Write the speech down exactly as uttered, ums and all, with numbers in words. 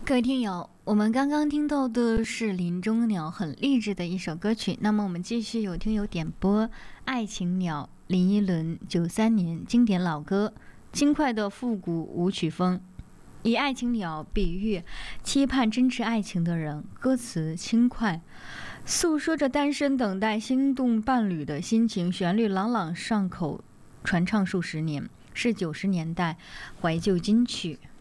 各位听友，我们刚刚听到的是林中鸟很励志的一首歌曲。那么我们继续有听友点播《爱情鸟》，林依轮九三年经典老歌，轻快的复古舞曲风，以爱情鸟比喻期盼真挚爱情的人，歌词轻快，诉说着单身等待心动伴侣的心情，旋律朗朗上口，传唱数十年，是九十年代怀旧金曲。